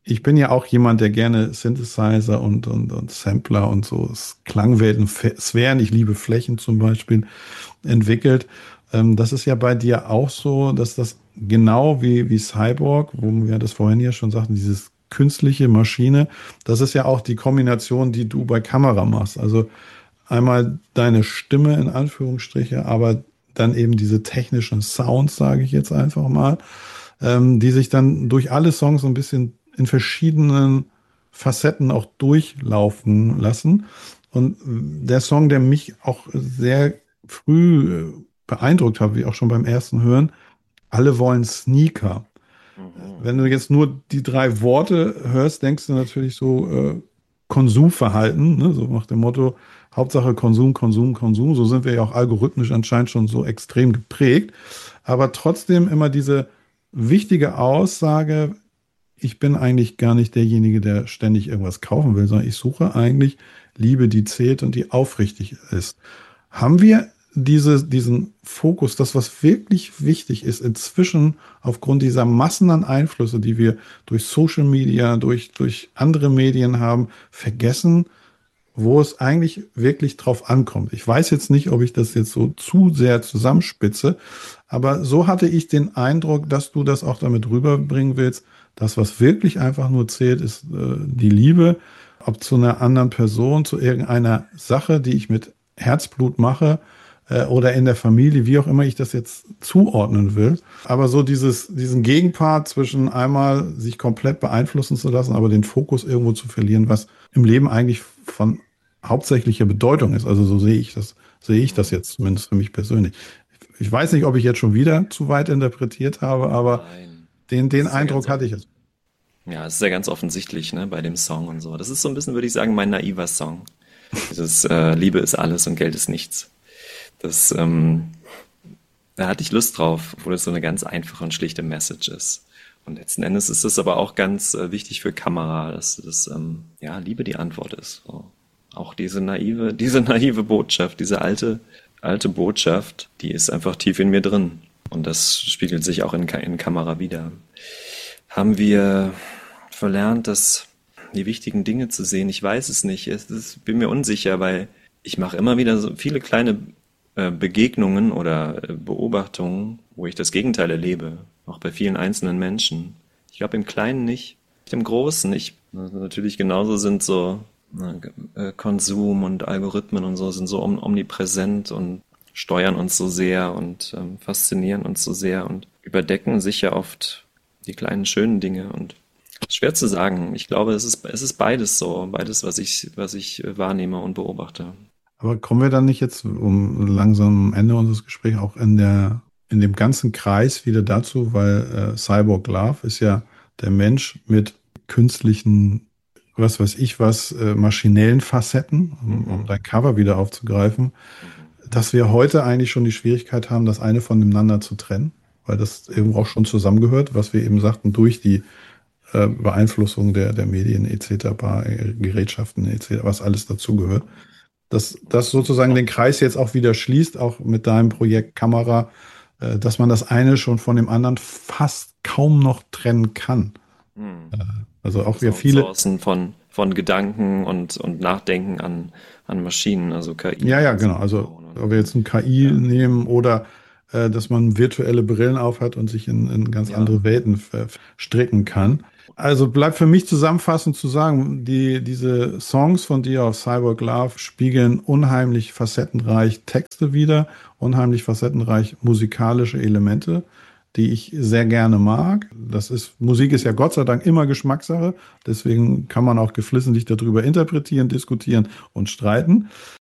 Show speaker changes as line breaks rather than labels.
Ich bin ja auch jemand, der gerne Synthesizer und Sampler und so Klangwelten, Sphären, ich liebe Flächen zum Beispiel, entwickelt. Das ist ja bei dir auch so, dass das genau wie Cyborg, wo wir das vorhin ja schon sagten, dieses künstliche Maschine, das ist ja auch die Kombination, die du bei Kamera machst. Also einmal deine Stimme in Anführungsstriche, aber dann eben diese technischen Sounds, sage ich jetzt einfach mal, die sich dann durch alle Songs so ein bisschen in verschiedenen Facetten auch durchlaufen lassen. Und der Song, der mich auch sehr früh beeindruckt hat, wie auch schon beim ersten Hören, alle wollen Sneaker.
Mhm.
Wenn du jetzt nur die drei Worte hörst, denkst du natürlich so Konsumverhalten, ne? So nach dem Motto, Hauptsache Konsum, Konsum, Konsum. So sind wir ja auch algorithmisch anscheinend schon so extrem geprägt. Aber trotzdem immer diese wichtige Aussage, ich bin eigentlich gar nicht derjenige, der ständig irgendwas kaufen will, sondern ich suche eigentlich Liebe, die zählt und die aufrichtig ist. Haben wir diesen Fokus, das, was wirklich wichtig ist, inzwischen aufgrund dieser Massen an Einflüsse, die wir durch Social Media, durch andere Medien haben, vergessen, wo es eigentlich wirklich drauf ankommt. Ich weiß jetzt nicht, ob ich das jetzt so zu sehr zusammenspitze, aber so hatte ich den Eindruck, dass du das auch damit rüberbringen willst. Das, was wirklich einfach nur zählt, ist die Liebe, ob zu einer anderen Person, zu irgendeiner Sache, die ich mit Herzblut mache oder in der Familie, wie auch immer ich das jetzt zuordnen will. Aber so diesen Gegenpart zwischen einmal sich komplett beeinflussen zu lassen, aber den Fokus irgendwo zu verlieren, was im Leben eigentlich von hauptsächlicher Bedeutung ist. Also so sehe ich das
Mhm.
jetzt zumindest für mich persönlich. Ich weiß nicht, ob ich jetzt schon wieder zu weit interpretiert habe, aber
Nein,
den
das ist ja
Eindruck hatte ich jetzt.
ja, es ist ja ganz offensichtlich, ne, bei dem Song und so. Das ist so ein bisschen, würde ich sagen, mein naiver Song. Dieses Liebe ist alles und Geld ist nichts. Das, da hatte ich Lust drauf, obwohl es so eine ganz einfache und schlichte Message ist. Und letzten Endes ist es aber auch ganz wichtig für Kamera, dass ja, Liebe die Antwort ist. So. Auch diese naive Botschaft, diese alte Botschaft, die ist einfach tief in mir drin. Und das spiegelt sich auch in Kamera wieder. Haben wir verlernt, die wichtigen Dinge zu sehen? Ich weiß es nicht. Bin mir unsicher, weil ich mache immer wieder so viele kleine Begegnungen oder Beobachtungen, wo ich das Gegenteil erlebe, auch bei vielen einzelnen Menschen. Ich glaube im Kleinen nicht, im Großen. Natürlich genauso sind so Konsum und Algorithmen und so sind so omnipräsent und steuern uns so sehr und faszinieren uns so sehr und überdecken sicher oft die kleinen schönen Dinge und schwer zu sagen. Ich glaube, es ist beides so, beides, was ich wahrnehme und beobachte.
Aber kommen wir dann nicht jetzt um langsam am Ende unseres Gesprächs auch in dem ganzen Kreis wieder dazu, weil Cyborg Love ist ja der Mensch mit künstlichen, was weiß ich was, maschinellen Facetten, um
Mhm.
dein Cover wieder aufzugreifen,
Mhm.
dass wir heute eigentlich schon die Schwierigkeit haben, das eine voneinander zu trennen, weil das irgendwo auch schon zusammengehört, was wir eben sagten, durch die Beeinflussung der Medien etc., Gerätschaften etc., was alles dazugehört. Dass das sozusagen den Kreis jetzt auch wieder schließt, auch mit deinem Projekt Kamera, dass man das eine schon von dem anderen fast kaum noch trennen kann.
Mhm.
Also auch
Das
wir viele,
Outsourcen von Gedanken und Nachdenken an Maschinen, also
ja,
KI
ja,
und so
genau. Also
bauen
ob wir jetzt ein KI
ja,
nehmen oder dass man virtuelle Brillen aufhat und sich in ganz
ja,
andere Welten stricken kann. Also bleibt für mich zusammenfassend zu sagen, diese Songs von dir auf Cyborg Love spiegeln unheimlich facettenreich Texte wider, unheimlich facettenreich musikalische Elemente, die ich sehr gerne mag. Musik ist ja Gott sei Dank immer Geschmackssache, deswegen kann man auch geflissentlich darüber interpretieren, diskutieren und streiten.